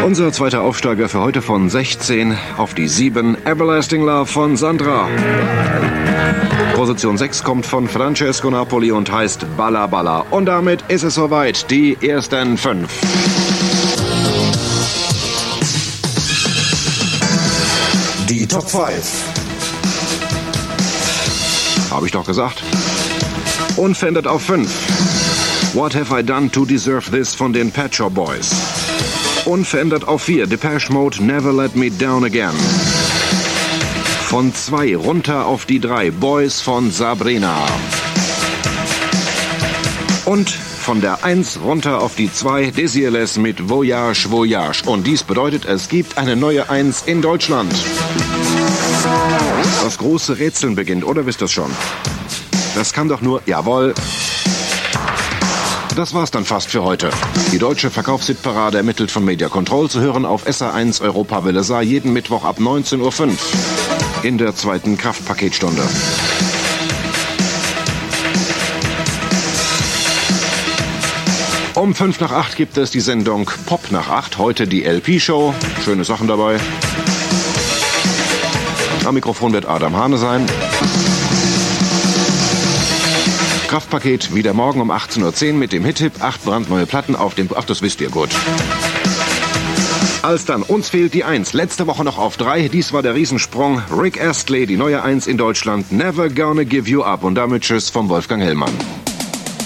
Unser zweiter Aufsteiger für heute von 16 auf die 7. Everlasting Love von Sandra. Position 6 kommt von Francesco Napoli und heißt Balla Balla. Und damit ist es soweit. Die ersten 5. Die Top 5. Habe ich doch gesagt. Unverändert auf 5. What Have I Done to Deserve This von den Pet Shop Boys. Unverändert auf 4. Depeche Mode, Never Let Me Down Again. Von 2 runter auf die 3. Boys von Sabrina. Und von der 1 runter auf die 2. Desireless mit Voyage, Voyage. Und dies bedeutet, es gibt eine neue 1 in Deutschland. Das große Rätseln beginnt, oder wisst ihr es schon? Das kann doch nur, jawohl. Das war's dann fast für heute. Die deutsche Verkaufshitparade ermittelt von Media Control zu hören auf SA1 Europa Welle Saar jeden Mittwoch ab 19:05 Uhr in der zweiten Kraftpaketstunde. Um 5 nach 8 gibt es die Sendung Pop nach 8, heute die LP-Show. Schöne Sachen dabei. Am Mikrofon wird Adam Hane sein. Kraftpaket wieder morgen um 18:10 Uhr mit dem Hit-Tipp. 8 brandneue Platten auf dem... Ach, das wisst ihr gut. Alsdann, uns fehlt die 1. Letzte Woche noch auf 3. Dies war der Riesensprung. Rick Astley, die neue 1 in Deutschland. Never Gonna Give You Up. Und damit tschüss vom Wolfgang Hellmann.